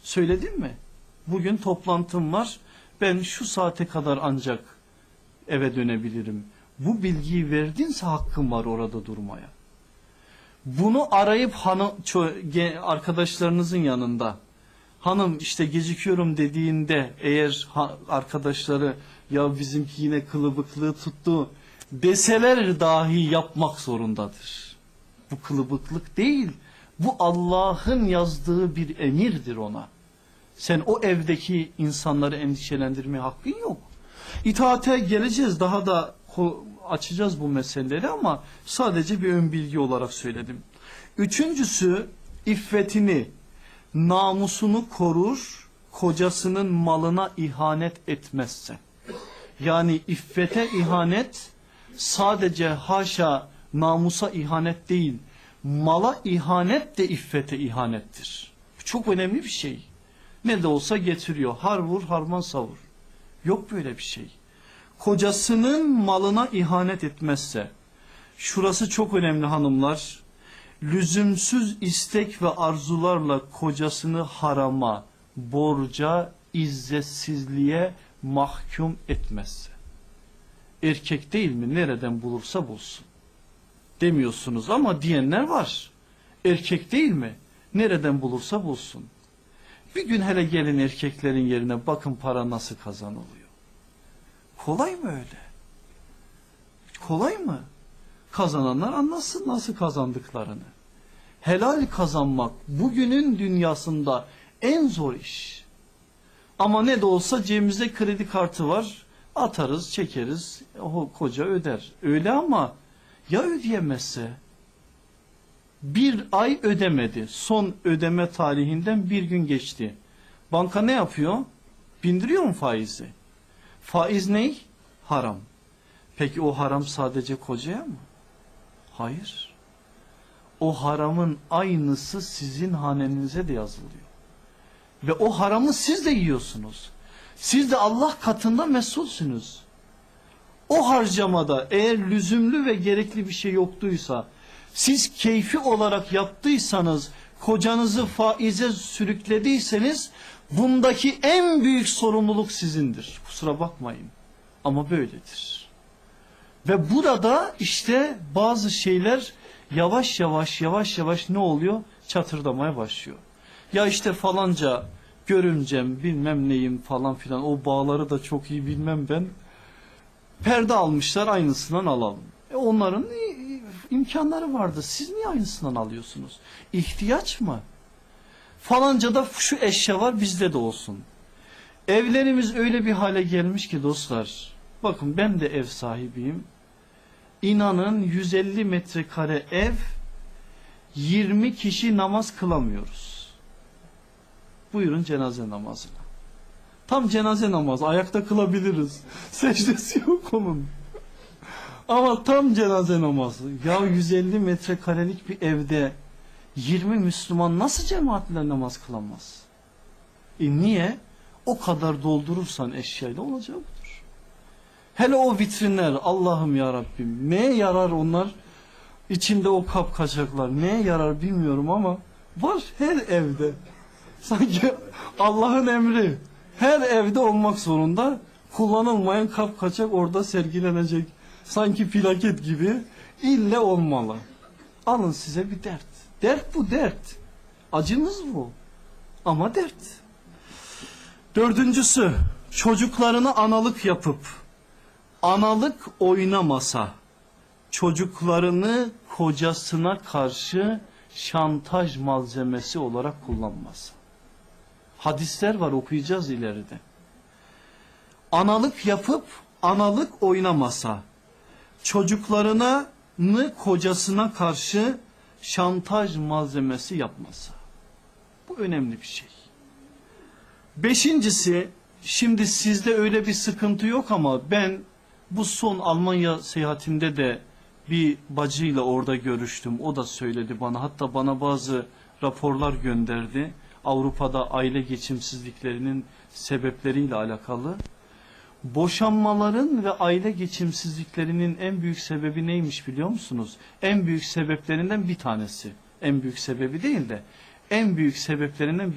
Söyledim mi? Bugün toplantım var. Ben şu saate kadar ancak eve dönebilirim. Bu bilgiyi verdinse hakkım var orada durmaya. Bunu arayıp arkadaşlarınızın yanında hanım işte gecikiyorum dediğinde eğer arkadaşları ya bizimki yine kılıbıklığı tuttu deseler dahi yapmak zorundadır. Bu kılıbıklık değil. Bu Allah'ın yazdığı bir emirdir ona. Sen o evdeki insanları endişelendirmeye hakkın yok. İtaate geleceğiz, daha da açacağız bu meseleleri ama sadece bir ön bilgi olarak söyledim. Üçüncüsü, iffetini, namusunu korur, kocasının malına ihanet etmezse. Yani iffete ihanet sadece haşa namusa ihanet değil, mala ihanet de iffete ihanettir. Çok önemli bir şey. Ne de olsa getiriyor. Har vur harman savur. Yok böyle bir şey. Kocasının malına ihanet etmezse. Şurası çok önemli hanımlar. Lüzumsuz istek ve arzularla kocasını harama, borca, izzetsizliğe mahkum etmezse. Erkek değil mi? Nereden bulursa bulsun. Demiyorsunuz ama diyenler var. Erkek değil mi? Nereden bulursa bulsun. Bir gün hele gelin erkeklerin yerine bakın para nasıl kazanılıyor. Kolay mı öyle? Kolay mı? Kazananlar anlasın nasıl kazandıklarını. Helal kazanmak bugünün dünyasında en zor iş. Ama ne de olsa cebimizde kredi kartı var. Atarız, çekeriz. O koca öder. Öyle ama ya ödeyemezse? Bir ay ödemedi. Son ödeme tarihinden bir gün geçti. Banka ne yapıyor? Bindiriyor mu faizi? Faiz ne? Haram. Peki o haram sadece kocaya mı? Hayır. O haramın aynısı sizin hanenize de yazılıyor. Ve o haramı siz de yiyorsunuz. Siz de Allah katında mesulsünüz. O harcamada eğer lüzumlu ve gerekli bir şey yoktuysa, siz keyfi olarak yaptıysanız, kocanızı faize sürüklediyseniz, bundaki en büyük sorumluluk sizindir. Kusura bakmayın. Ama böyledir. Ve burada işte bazı şeyler yavaş yavaş ne oluyor? Çatırdamaya başlıyor. Ya işte falanca görümcem bilmem neyim falan filan, o bağları da çok iyi bilmem ben. Perde almışlar, aynısından alalım. Onların imkanları vardı. Siz niye aynısından alıyorsunuz? İhtiyaç mı? Falanca da şu eşya var, bizde de olsun. Evlerimiz öyle bir hale gelmiş ki dostlar. Bakın ben de ev sahibiyim. İnanın 150 metrekare ev, 20 kişi namaz kılamıyoruz. Buyurun cenaze namazına. Tam cenaze namazı, ayakta kılabiliriz. Secdesi yok onun. Ama tam cenaze namazı. Ya 150 metrekarelik bir evde 20 Müslüman nasıl cemaatle namaz kılamaz? Niye? O kadar doldurursan eşyayla olacağı budur. Hele o vitrinler, Allah'ım ya Rabbim, neye yarar onlar? İçinde o kapkaçaklar neye yarar bilmiyorum ama var her evde. Sanki Allah'ın emri. Her evde olmak zorunda, kullanılmayan kapkaçak orada sergilenecek. Sanki plaket gibi ille olmalı. Alın size bir dert. Dert bu, dert. Acımız bu. Ama dert. Dördüncüsü, çocuklarını analık yapıp analık oynamasa, çocuklarını kocasına karşı şantaj malzemesi olarak kullanmasa. Hadisler var, okuyacağız ileride. Analık yapıp analık oynamasa, çocuklarını kocasına karşı şantaj malzemesi yapmasa. Bu önemli bir şey. Beşincisi, şimdi sizde öyle bir sıkıntı yok ama ben bu son Almanya seyahatimde de bir bacıyla orada görüştüm. O da söyledi bana, hatta bana bazı raporlar gönderdi. Avrupa'da aile geçimsizliklerinin sebepleriyle alakalı. Boşanmaların ve aile geçimsizliklerinin en büyük sebebi neymiş biliyor musunuz? En büyük sebeplerinden bir tanesi. En büyük sebebi değil de en büyük sebeplerinden